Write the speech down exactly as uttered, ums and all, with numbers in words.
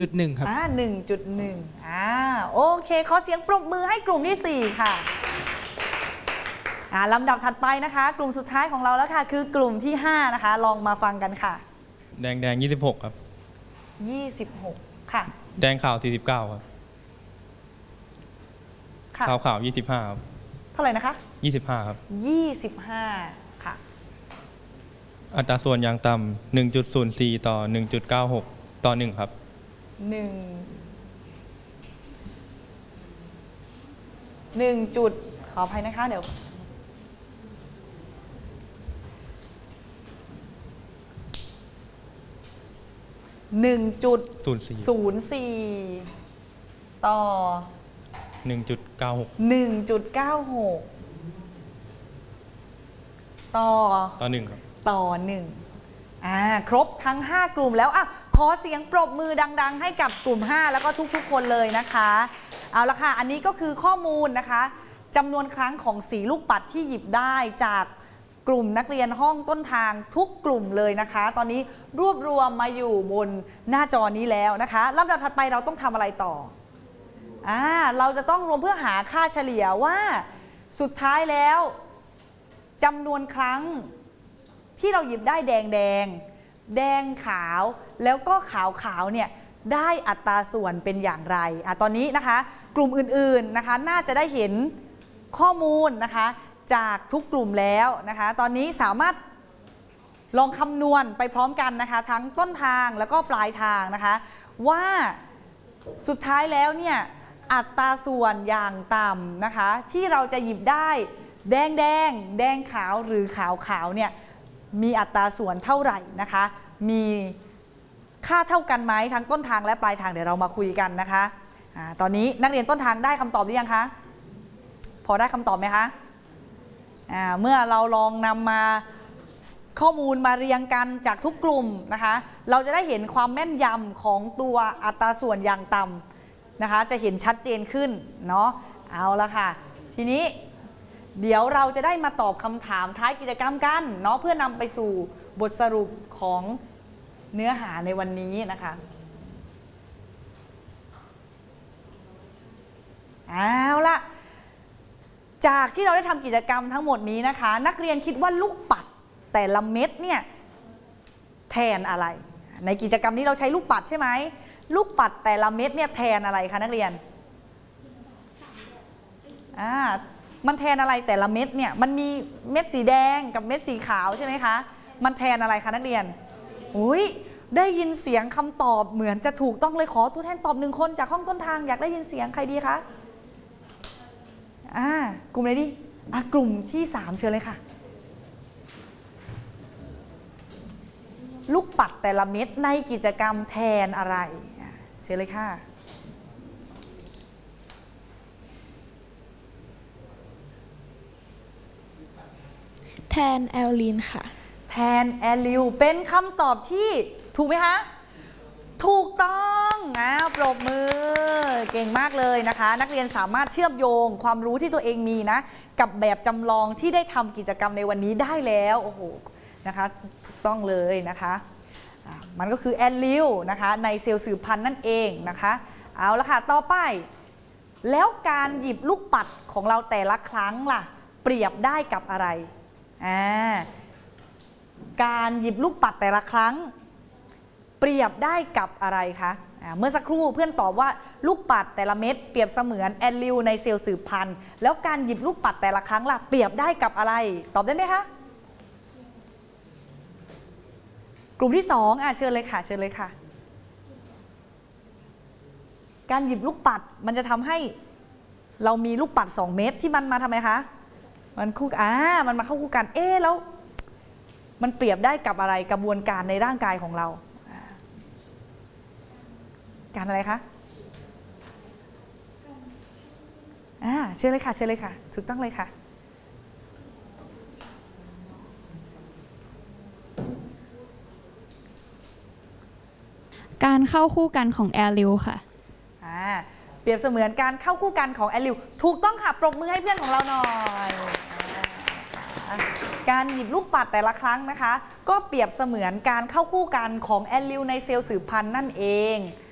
จุดหนึ่งครับอ่าหนึ่งจุดหนึ่งอ่าโอเคขอเสียงปรบมือให้กลุ่มที่สี่ค่ะอ่าลำดับถัดไปนะคะกลุ่มสุดท้ายของเราแล้วค่ะคือกลุ่มที่ห้านะคะลองมาฟังกันค่ะแดงแดงยี่สิบหกครับยี่สิบหกค่ะแดงขาวสี่สิบเก้าครับขาวขาวยี่สิบห้าครับเท่าไหร่นะคะยี่สิบห้าครับยี่สิบห้าค่ะอัตราส่วนอย่างต่ำหนึ่งจุดศูนย์สี่ต่อหนึ่งจุดเก้าหกต่อหนึ่งครับหนึ่งหนึ่งจุดขออภัยนะคะเดี๋ยวหนึ่งจุดศูนย์สี่ศูนย์สี่ต่อหนึ่งจุดเก้าหกหนึ่งจุดเก้าหกต่อต่อหนึ่งครับต่อหนึ่งอ่าครบทั้งห้ากลุ่มแล้วอ่ะขอเสียงปรบมือดังๆให้กับกลุ่มห้าแล้วก็ทุกๆคนเลยนะคะเอาละค่ะอันนี้ก็คือข้อมูลนะคะจำนวนครั้งของสีลูกปัดที่หยิบได้จากกลุ่มนักเรียนห้องต้นทางทุกกลุ่มเลยนะคะตอนนี้รวบรวมมาอยู่บนหน้าจอนี้แล้วนะคะลำดับถัดไปเราต้องทำอะไรต่ออ่าเราจะต้องรวมเพื่อหาค่าเฉลี่ยว่าสุดท้ายแล้วจำนวนครั้งที่เราหยิบได้แดงแดงแดงขาวแล้วก็ขาวขาวเนี่ยได้อัตราส่วนเป็นอย่างไรอ่ะตอนนี้นะคะกลุ่มอื่นๆนะคะน่าจะได้เห็นข้อมูลนะคะจากทุกกลุ่มแล้วนะคะตอนนี้สามารถลองคำนวณไปพร้อมกันนะคะทั้งต้นทางแล้วก็ปลายทางนะคะว่าสุดท้ายแล้วเนี่ยอัตราส่วนอย่างต่ำนะคะที่เราจะหยิบได้แดงแดงแดงขาวหรือขาวขาวเนี่ยมีอัตราส่วนเท่าไหร่นะคะมีค่าเท่ากันไหมทั้งต้นทางและปลายทางเดี๋ยวเรามาคุยกันนะคะอ่าตอนนี้นักเรียนต้นทางได้คำตอบหรือยังคะพอได้คำตอบไหมคะอ่าเมื่อเราลองนำมาข้อมูลมาเรียงกันจากทุกกลุ่มนะคะเราจะได้เห็นความแม่นยำของตัวอัตราส่วนอย่างต่ำนะคะจะเห็นชัดเจนขึ้นเนาะเอาละค่ะทีนี้เดี๋ยวเราจะได้มาตอบคำถามท้ายกิจกรรมกันเนาะเพื่อนำไปสู่บทสรุปของเนื้อหาในวันนี้นะคะเอาละจากที่เราได้ทำกิจกรรมทั้งหมดนี้นะคะนักเรียนคิดว่าลูกปัดแต่ละเม็ดเนี่ยแทนอะไรในกิจกรรมนี้เราใช้ลูกปัดใช่ไหมลูกปัดแต่ละเม็ดเนี่ยแทนอะไรคะนักเรียนอ่ามันแทนอะไรแต่ละเม็ดเนี่ยมันมีเม็ดสีแดงกับเม็ดสีขาวใช่ไหมคะมันแทนอะไรคะนักเรียนอุ้ยได้ยินเสียงคำตอบเหมือนจะถูกต้องเลยขอตัวแทนตอบหนึ่งคนจากห้องต้นทางอยากได้ยินเสียงใครดีคะอ่ากลุ่มไหนดีอ่ะกลุ่มที่สามเชิญเลยค่ะลูกปัดแต่ละเม็ดในกิจกรรมแทนอะไรเชิญเลยค่ะแทนแอลลีนค่ะแทนแอลลิวเป็นคำตอบที่ถูกไหมคะถูกต้องอ้าวปรบมือเก่งมากเลยนะคะนักเรียนสามารถเชื่อมโยงความรู้ที่ตัวเองมีนะกับแบบจำลองที่ได้ทำกิจกรรมในวันนี้ได้แล้วโอ้โหนะคะถูกต้องเลยนะคะมันก็คือแอลลิวนะคะในเซลล์สืบพันธุ์นั่นเองนะคะเอาละค่ะต่อไปแล้วการหยิบลูกปัดของเราแต่ละครั้งล่ะเปรียบได้กับอะไรอ่าการหยิบลูกปัดแต่ละครั้งเปรียบได้กับอะไรคะเมื่อสักครู่เพื่อนตอบว่าลูกปัดแต่ละเม็ดเปรียบเสมือนแอลลิวในเซลล์สืบพันธุ์แล้วการหยิบลูกปัดแต่ละครั้งล่ะเปรียบได้กับอะไรตอบได้ไหมคะกลุ่มที่สองอ่ะเชิญเลยค่ะเชิญเลยค่ะการหยิบลูกปัดมันจะทำให้เรามีลูกปัดสองเม็ดที่มันมาทำไมคะมันคู่อ่ามันมาเข้าคู่กันเอ๊ะแล้วมันเปรียบได้กับอะไรกระบวนการในร่างกายของเราการอะไรคะอ่าเชิญเลยค่ะเชิญเลยค่ะถูกต้องเลยค่ะการเข้าคู่กันของแอลลิวค่ะอ่าเปรียบเสมือนการเข้าคู่กันของแอลลิวถูกต้องค่ะปรบมือให้เพื่อนของเราหน่อยการหยิบลูกปัดแต่ละครั้งนะคะก็เปรียบเสมือนการเข้าคู่กันของแอลลิวในเซลล์สืบพันธุ์นั่นเอง